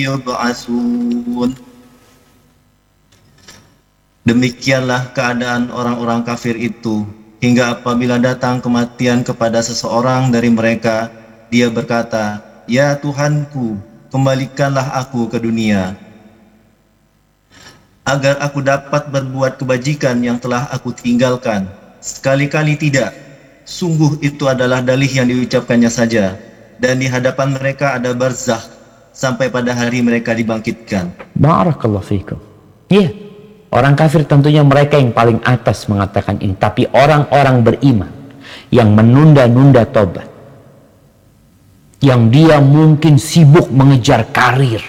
yub'atsun. Demikianlah keadaan orang-orang kafir itu, hingga apabila datang kematian kepada seseorang dari mereka, dia berkata, "Ya Tuhanku, kembalikanlah aku ke dunia, agar aku dapat berbuat kebajikan yang telah aku tinggalkan." Sekali-kali tidak, sungguh itu adalah dalih yang diucapkannya saja, dan di hadapan mereka ada barzakh, sampai pada hari mereka dibangkitkan. Barakallahu fikum. Iya, orang kafir tentunya mereka yang paling atas mengatakan ini. Tapi orang-orang beriman yang menunda-nunda tobat, yang dia mungkin sibuk mengejar karir,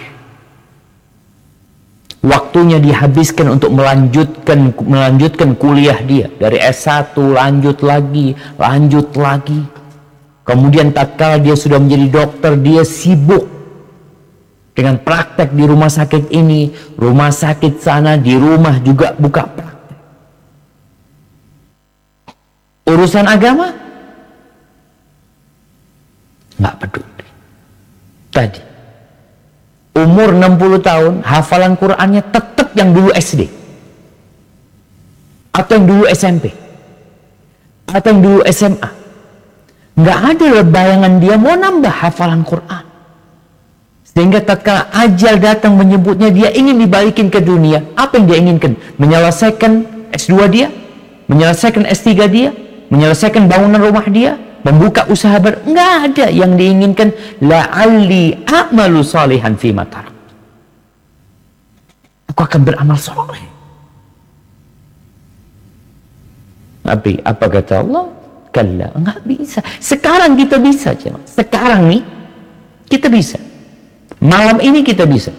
waktunya dihabiskan untuk melanjutkan kuliah dia dari S1, lanjut lagi. Kemudian tatkala dia sudah menjadi dokter, dia sibuk dengan praktek di rumah sakit ini, rumah sakit sana, di rumah juga buka praktek. Urusan agama nggak peduli. Tadi umur 60 tahun, hafalan Qur'annya tetap yang dulu SD, atau yang dulu SMP, atau yang dulu SMA. Nggak ada bayangan dia mau nambah hafalan Qur'an. Sehingga tatkala ajal datang menyebutnya, dia ingin dibalikin ke dunia. Apa yang dia inginkan? Menyelesaikan S2 dia, menyelesaikan S3 dia, menyelesaikan bangunan rumah dia, membuka usaha nggak ada yang diinginkan. La'alli a'malu salihan fima tarak. Aku akan beramal soleh. Tapi apa kata Allah? Kalla, nggak bisa. Sekarang kita bisa, jemaah. Sekarang nih kita bisa. Malam ini kita bisa.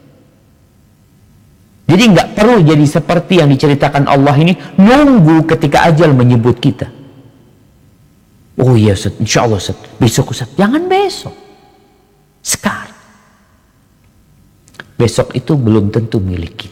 Jadi nggak perlu jadi seperti yang diceritakan Allah ini, nunggu ketika ajal menyebut kita. Oh iya Ustaz, insya Allah Ustaz, besok Ustaz. Jangan besok, sekarang. Besok itu belum tentu milik kita.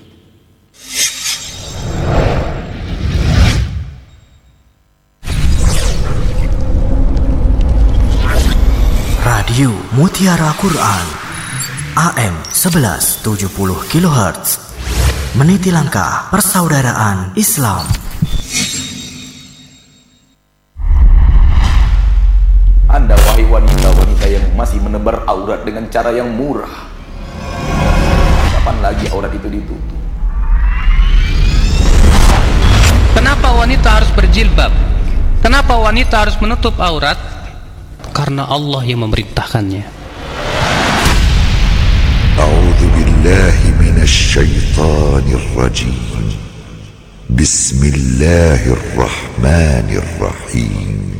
Radio Mutiara Quran AM 1170 kHz, meniti langkah persaudaraan Islam. Anda wahai wanita-wanita yang masih menebar aurat dengan cara yang murah, kapan lagi aurat itu ditutup? Kenapa wanita harus berjilbab? Kenapa wanita harus menutup aurat? Karena Allah yang memerintahkannya. A'udzu billahi minasy syaithanir rajim. Bismillahirrahmanirrahim.